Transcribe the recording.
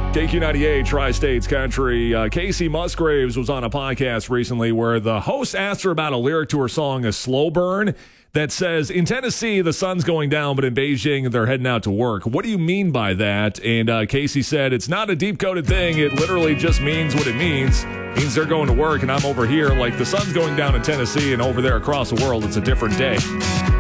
KQ98, Tri-States Country. Casey Musgraves was on a podcast recently where the host asked her about a lyric to her song, A Slow Burn, that says, in Tennessee, the sun's going down, but in Beijing, they're heading out to work. What do you mean by that? And Casey said, it's not a deep-coded thing. It literally just means what it means. It means they're going to work, and I'm over here like the sun's going down in Tennessee, and over there across the world, it's a different day.